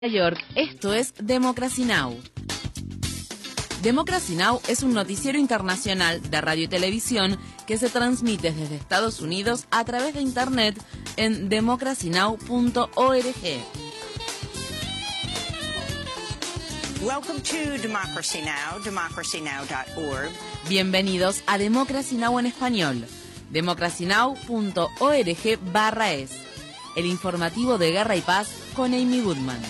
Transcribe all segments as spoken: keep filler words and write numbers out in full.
York, esto es Democracy Now! Democracy Now! Es un noticiero internacional de radio y televisión que se transmite desde Estados Unidos a través de Internet en democracy now punto org. Welcome to Democracy Now!, democracy now dot org. Bienvenidos a Democracy Now! En español, democracy now punto org barra es, el informativo de Guerra y Paz con Amy Goodman.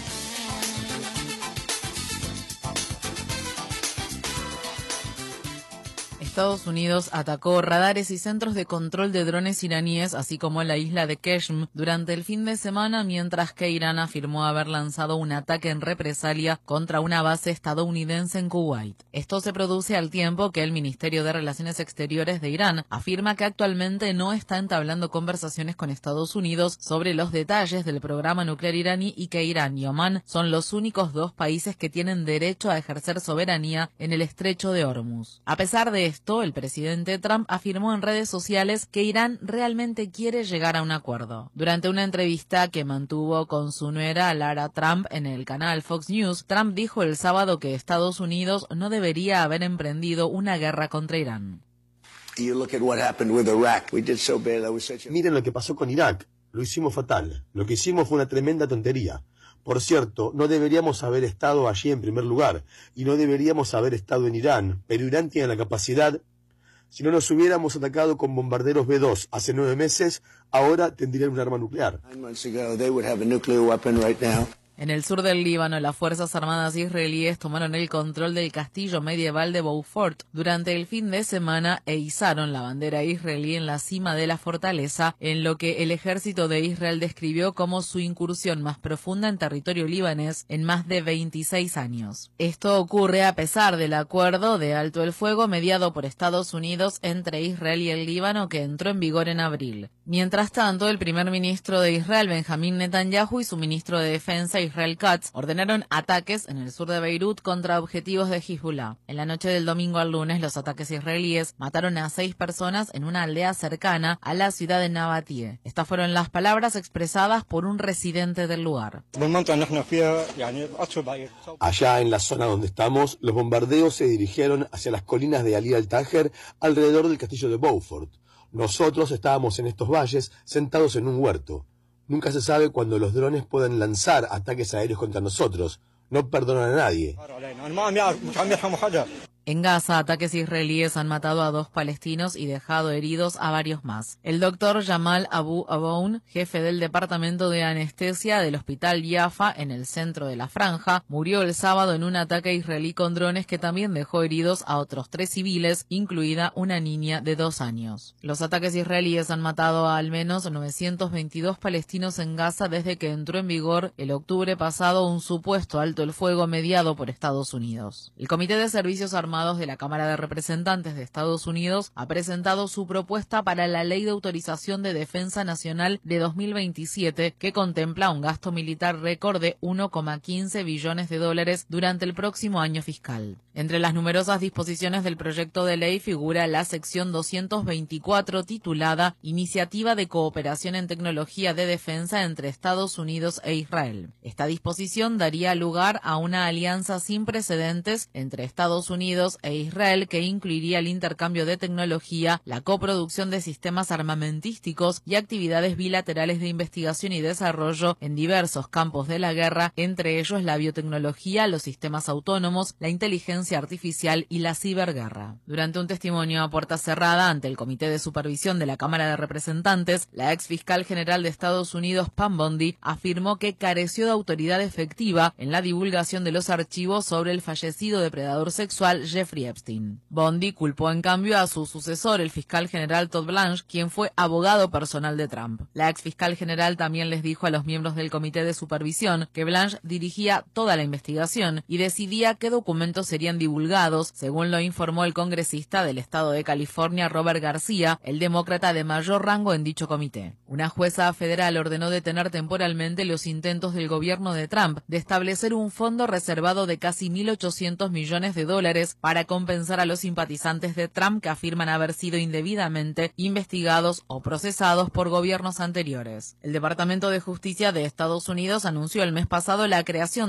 Estados Unidos atacó radares y centros de control de drones iraníes, así como la isla de Qeshm, durante el fin de semana, mientras que Irán afirmó haber lanzado un ataque en represalia contra una base estadounidense en Kuwait. Esto se produce al tiempo que el Ministerio de Relaciones Exteriores de Irán afirma que actualmente no está entablando conversaciones con Estados Unidos sobre los detalles del programa nuclear iraní y que Irán y Omán son los únicos dos países que tienen derecho a ejercer soberanía en el estrecho de Hormuz. A pesar de esto, el presidente Trump afirmó en redes sociales que Irán realmente quiere llegar a un acuerdo. Durante una entrevista que mantuvo con su nuera Lara Trump en el canal Fox News, Trump dijo el sábado que Estados Unidos no debería haber emprendido una guerra contra Irán. Miren lo que pasó con Irak. Lo hicimos fatal. Lo que hicimos fue una tremenda tontería. Por cierto, no deberíamos haber estado allí en primer lugar, y no deberíamos haber estado en Irán, pero Irán tiene la capacidad. Si no nos hubiéramos atacado con bombarderos B dos hace nueve meses, ahora tendrían un arma nuclear. En el sur del Líbano, las Fuerzas Armadas israelíes tomaron el control del castillo medieval de Beaufort durante el fin de semana e izaron la bandera israelí en la cima de la fortaleza, en lo que el ejército de Israel describió como su incursión más profunda en territorio libanés en más de veintiséis años. Esto ocurre a pesar del acuerdo de alto el fuego mediado por Estados Unidos entre Israel y el Líbano que entró en vigor en abril. Mientras tanto, el primer ministro de Israel, Benjamín Netanyahu, y su ministro de Defensa, Israel Katz, ordenaron ataques en el sur de Beirut contra objetivos de Hezbollah. En la noche del domingo al lunes, los ataques israelíes mataron a seis personas en una aldea cercana a la ciudad de Nabatie. Estas fueron las palabras expresadas por un residente del lugar. Allá en la zona donde estamos, los bombardeos se dirigieron hacia las colinas de Ali al-Tajer alrededor del castillo de Beaufort. Nosotros estábamos en estos valles sentados en un huerto. Nunca se sabe cuándo los drones pueden lanzar ataques aéreos contra nosotros. No perdonan a nadie. En Gaza, ataques israelíes han matado a dos palestinos y dejado heridos a varios más. El doctor Jamal Abu Aboun, jefe del departamento de anestesia del hospital Yafa en el centro de la franja, murió el sábado en un ataque israelí con drones que también dejó heridos a otros tres civiles, incluida una niña de dos años. Los ataques israelíes han matado a al menos novecientos veintidós palestinos en Gaza desde que entró en vigor el octubre pasado un supuesto alto el fuego mediado por Estados Unidos. El Comité de Servicios Armados de la Cámara de Representantes de Estados Unidos ha presentado su propuesta para la Ley de Autorización de Defensa Nacional de dos mil veintisiete, que contempla un gasto militar récord de uno coma quince billones de dólares durante el próximo año fiscal. Entre las numerosas disposiciones del proyecto de ley figura la sección doscientos veinticuatro titulada Iniciativa de Cooperación en Tecnología de Defensa entre Estados Unidos e Israel. Esta disposición daría lugar a una alianza sin precedentes entre Estados Unidos e Israel que incluiría el intercambio de tecnología, la coproducción de sistemas armamentísticos y actividades bilaterales de investigación y desarrollo en diversos campos de la guerra, entre ellos la biotecnología, los sistemas autónomos, la inteligencia artificial y la ciberguerra. Durante un testimonio a puerta cerrada ante el Comité de Supervisión de la Cámara de Representantes, la ex fiscal general de Estados Unidos, Pam Bondi, afirmó que careció de autoridad efectiva en la divulgación de los archivos sobre el fallecido depredador sexual Jeffrey Epstein. Bondi culpó en cambio a su sucesor, el fiscal general Todd Blanche, quien fue abogado personal de Trump. La ex fiscal general también les dijo a los miembros del Comité de Supervisión que Blanche dirigía toda la investigación y decidía qué documentos serían divulgados, según lo informó el congresista del estado de California, Robert García, el demócrata de mayor rango en dicho comité. Una jueza federal ordenó detener temporalmente los intentos del gobierno de Trump de establecer un fondo reservado de casi mil ochocientos millones de dólares para compensar a los simpatizantes de Trump que afirman haber sido indebidamente investigados o procesados por gobiernos anteriores. El Departamento de Justicia de Estados Unidos anunció el mes pasado la creación